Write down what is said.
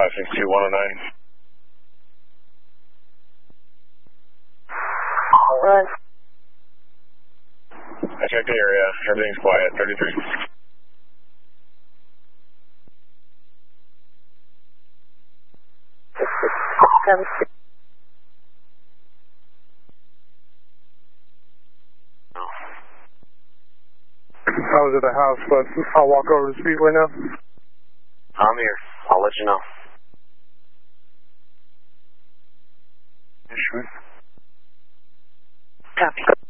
562-109. Run. I checked the area. Everything's quiet. 33. I was at the house, but I'll walk over to the Speedway now. I'm here. I'll let you know. Sure. Copy.